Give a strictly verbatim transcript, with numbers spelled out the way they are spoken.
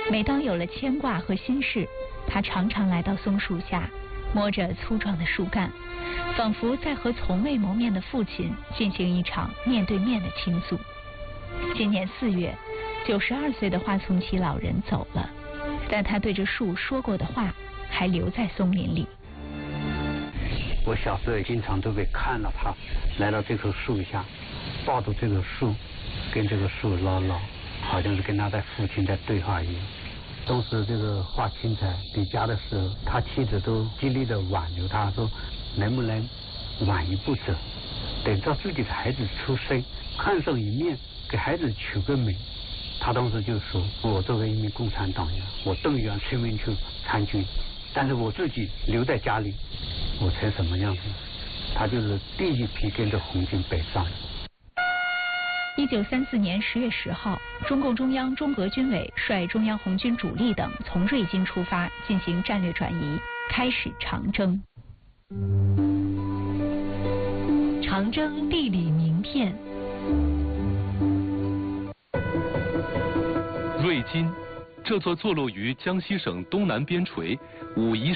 每当有了牵挂和心事，他常常来到松树下，摸着粗壮的树干，仿佛在和从未谋面的父亲进行一场面对面的倾诉。今年四月，九十二岁的华从耆老人走了，但他对着树说过的话还留在松林里。 我小时候也经常都会看到他来到这棵树下，抱着这棵树，跟这个树唠唠，好像是跟他的父亲在对话一样。当时这个华钦才离家的时候，他妻子都极力的挽留他，说能不能晚一步走，等到自己的孩子出生，看上一面，给孩子取个名。他当时就说，我作为一名共产党员，我动员村民去参军，但是我自己留在家里，我成什么样子？他就是第一批跟着红军北上。 一九三四年十月十号，中共中央中革军委率中央红军主力等从瑞金出发，进行战略转移，开始长征。长征地理名片。 瑞金，这座坐落于江西省东南边陲武夷